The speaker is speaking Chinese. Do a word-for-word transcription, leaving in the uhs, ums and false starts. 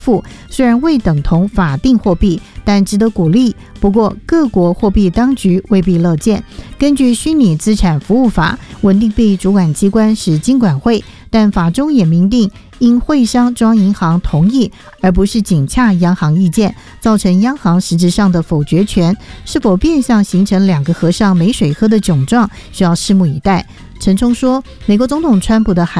付，虽然未等同法定货币，但值得鼓励。不过，各国货币当局未必乐见。根据虚拟资产服务法，稳定币主管机关是金管会，但法中也明定应会商中央银行同意，而不是仅洽央行意见，造成央行实质上的否决权。是否变相形成两个和尚没水喝的窘状，需要拭目以待。陈冲说，美国总统川普的海